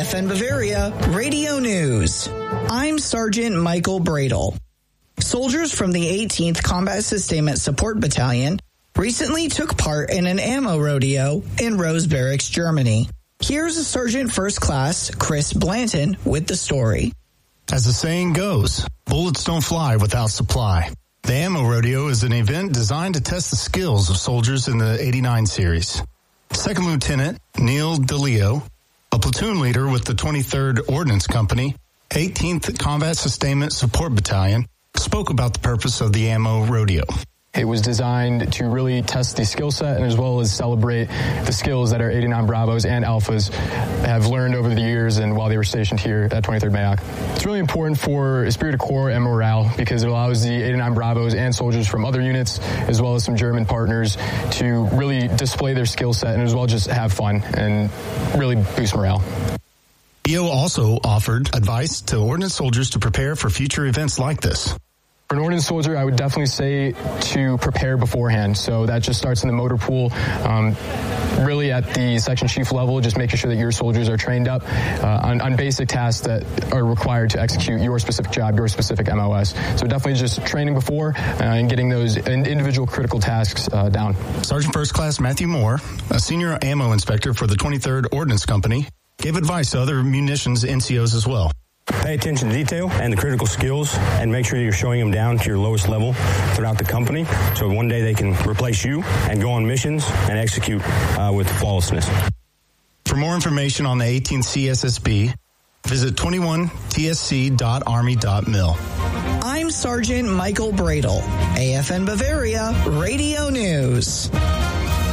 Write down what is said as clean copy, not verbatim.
AFN Bavaria Radio News. I'm Sergeant Michael Bradle. Soldiers from the 18th Combat Sustainment Support Battalion recently took part in an ammo rodeo in Rose Barracks, Germany. Here's Sergeant First Class Chris Blanton with the story. As the saying goes, bullets don't fly without supply. The Ammo Rodeo is an event designed to test the skills of soldiers in the 89 series. Second Lieutenant Neil DeLeo, a platoon leader with the 23rd Ordnance Company, 18th Combat Sustainment Support Battalion, spoke about the purpose of the Ammo Rodeo. It was designed to really test the skill set and as well as celebrate the skills that our 89 Bravos and Alphas have learned over the years and while they were stationed here at 23rd Mayock. It's really important for esprit de corps and morale because it allows the 89 Bravos and soldiers from other units as well as some German partners to really display their skill set and as well just have fun and really boost morale. EO also offered advice to ordnance soldiers to prepare for future events like this. For an ordnance soldier, I would definitely say to prepare beforehand. So that just starts in the motor pool, really at the section chief level, just making sure that your soldiers are trained up on basic tasks that are required to execute your specific job, your specific MOS. So definitely just training before and getting those individual critical tasks down. Sergeant First Class Matthew Moore, a senior ammo inspector for the 23rd Ordnance Company, gave advice to other munitions NCOs as well. Pay attention to detail and the critical skills and make sure you're showing them down to your lowest level throughout the company so one day they can replace you and go on missions and execute with flawlessness. For more information on the 18th CSSB, visit 21tsc.army.mil. I'm Sergeant Michael Bradle, AFN Bavaria Radio News.